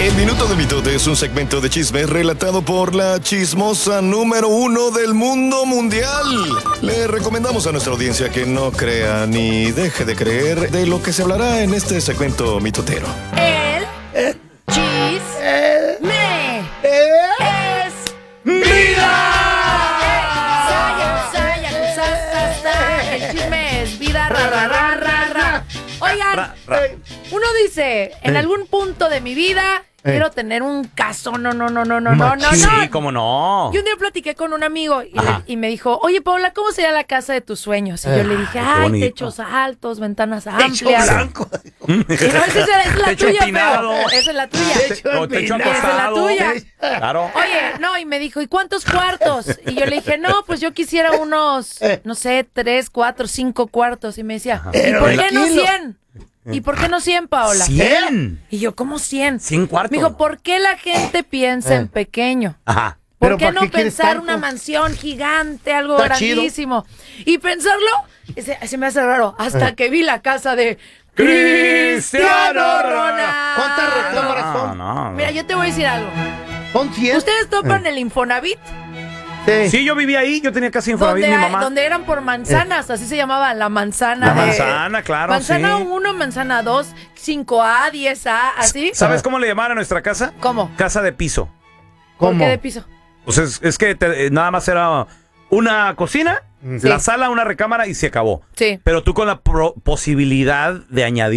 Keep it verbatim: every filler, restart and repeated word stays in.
El Minuto de Mitote es un segmento de chismes relatado por la chismosa número uno del mundo mundial. Le recomendamos a nuestra audiencia que no crea ni deje de creer de lo que se hablará en este segmento mitotero. El Eh, chisme eh, es ¡Vida! Saya, saya, sa, sa, sa. El chisme es vida, ra, ra, ra, ra, ra. Oigan, Ra, ra. uno dice, en Eh. algún punto de mi vida Eh. quiero tener un caso, no, no, no, no, no, no, no, no. Sí, cómo no. Y un día platiqué con un amigo y, Ajá. le- y me dijo, oye, Paula, ¿cómo sería la casa de tus sueños? Y yo Eh. le dije, Qué ay, bonito. techos altos, ventanas Techo amplias. blanco. Y no, esa es, esa es la Techo tuya, empinado. feo. Esa es la tuya. Techo O techo empinado. Esa es la acostado. tuya. Claro. Oye, no, y me dijo, ¿y cuántos cuartos? Y yo le dije, no, pues yo quisiera unos, no sé, tres, cuatro, cinco cuartos. Y me decía, ¿y Pero por qué no tranquilo. cien? ¿Y por qué no cien, Paola? ¿Cien? Y yo, ¿cómo cien? ¿Cien cuartos? Me dijo, ¿por qué la gente piensa en pequeño? Ajá. ¿Por ¿Pero qué para no qué quieres pensar tanto? una mansión gigante, algo Está chido. grandísimo? Y pensarlo, se, se me hace raro, hasta Eh. que vi la casa de Cristiano Ronaldo. ¿Cuántas recámaras No, son? no, no. Mira, yo te voy a decir algo. ¿Son cien? ¿Ustedes topan el Infonavit? Sí. Sí, yo vivía ahí, yo tenía casi Infonavit, Donde, mi hay- mamá. donde eran por manzanas, así se llamaba la manzana. La de- manzana, claro, Manzana sí. uno, manzana dos, cinco A, diez A, así. ¿Sabes cómo le llamaban a nuestra casa? ¿Cómo? Casa de piso. ¿Por ¿Cómo? qué de piso? Pues es, es que te- eh, nada más era una cocina, Sí. la sala, una recámara y se acabó. Sí. Pero tú con la pro- posibilidad de añadir